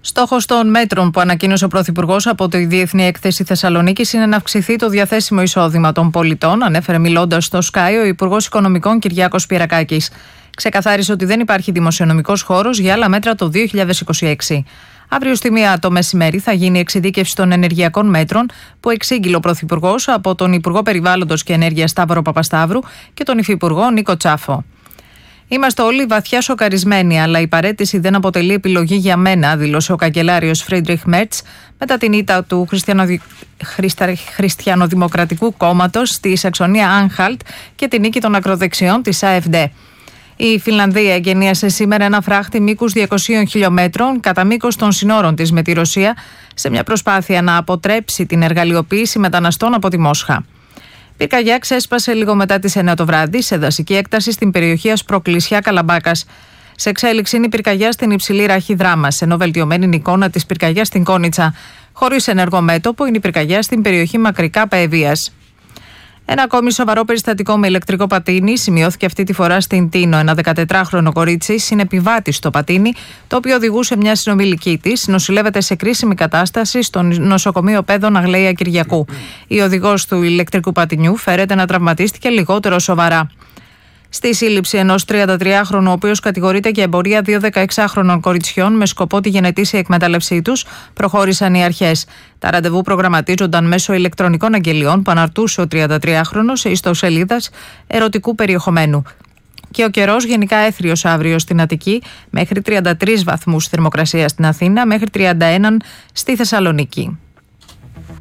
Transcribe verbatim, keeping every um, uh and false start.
Στόχος των μέτρων που ανακοίνωσε ο Πρωθυπουργός από τη Διεθνή Έκθεση Θεσσαλονίκης είναι να αυξηθεί το διαθέσιμο εισόδημα των πολιτών, ανέφερε μιλώντας στο Sky ο Υπουργός Οικονομικών Κυριάκος Πυρακάκης. Ξεκαθάρισε ότι δεν υπάρχει δημοσιονομικός χώρος για άλλα μέτρα το δύο χιλιάδες είκοσι έξι. Αύριο στη μία το μεσημέρι θα γίνει η εξειδίκευση των ενεργειακών μέτρων που εξήγηλε ο Πρωθυπουργός από τον Υπουργό Περιβάλλοντος και Ενέργειας Σταύρο Παπασταύρου και τον Υφυπουργό Νίκο Τσάφο. Είμαστε όλοι βαθιά σοκαρισμένοι, αλλά η παραίτηση δεν αποτελεί επιλογή για μένα, δήλωσε ο καγκελάριος Φρίντριχ Μέρτς μετά την ήττα του Χριστιανοδη... Χριστα... Χριστιανοδημοκρατικού Κόμματος στη Σαξονία Άνχαλτ και την νίκη των ακροδεξιών της ΑΕΦΔΕ. Η Φινλανδία εγκαινίασε σήμερα ένα φράχτη μήκους διακοσίων χιλιόμετρων κατά μήκος των συνόρων της με τη Ρωσία, σε μια προσπάθεια να αποτρέψει την εργαλειοποίηση μεταναστών από τη Μόσχα. Πυρκαγιά ξέσπασε λίγο μετά τις εννιά το βράδυ σε δασική έκταση στην περιοχή Ασπροκλησιά Καλαμπάκας. Σε εξέλιξη είναι η πυρκαγιά στην υψηλή ράχη Δράμας, ενώ βελτιωμένη είναι η εικόνα της πυρκαγιάς στην Κόνιτσα. Χωρίς ενεργό μέτωπο είναι η πυρκαγιά στην περιοχή Μακρικά Παεβίας. Ένα ακόμη σοβαρό περιστατικό με ηλεκτρικό πατίνι σημειώθηκε αυτή τη φορά στην Τίνο. Ένα δεκατετράχρονο κορίτσι συνεπιβάτη στο πατίνι, το οποίο οδηγούσε μια συνομιλική της, νοσηλεύεται σε κρίσιμη κατάσταση στο νοσοκομείο Πέδων Αγλαία Κυριακού. Η οδηγός του ηλεκτρικού πατινιού φέρεται να τραυματίστηκε λιγότερο σοβαρά. Στη σύλληψη ενός τριαντατριάχρονου, ο οποίος κατηγορείται για εμπορία δύο δεκαεξάχρονων κοριτσιών με σκοπό τη γενετήσια εκμετάλλευσή τους, προχώρησαν οι αρχές. Τα ραντεβού προγραμματίζονταν μέσω ηλεκτρονικών αγγελιών που αναρτούσε ο τριαντατριάχρονος σε ιστοσελίδας ερωτικού περιεχομένου. Και ο καιρός γενικά έθριος αύριο στην Αττική, μέχρι τριάντα τρεις βαθμούς θερμοκρασία στην Αθήνα, μέχρι τριάντα ένα στη Θεσσαλονίκη.